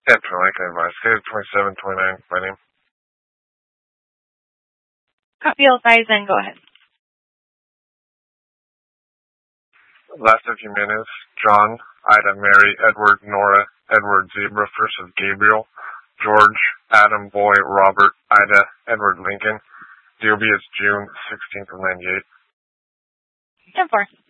Captain Lincoln advised. Stated 2729, my name. Copy all fives and go ahead. Last of Jimenez, John, Ida, Mary, Edward, Nora, Edward, Zebra, first of Gabriel, George, Adam, Boy, Robert, Ida, Edward, Lincoln. DOB is June 16th of 98. 10-4.